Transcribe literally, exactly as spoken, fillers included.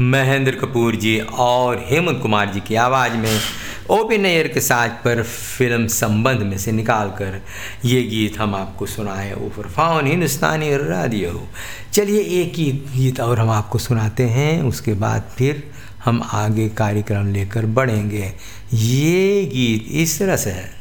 महेंद्र कपूर जी और हेमंत कुमार जी की आवाज़ में ओ पी नैयर के साज पर फिल्म संबंध में से निकाल कर ये गीत हम आपको सुनाए उफरफान हिंदुस्तानी रेडियो। चलिए एक ही गीत और हम आपको सुनाते हैं, उसके बाद फिर हम आगे कार्यक्रम लेकर बढ़ेंगे। ये गीत इस तरह से है।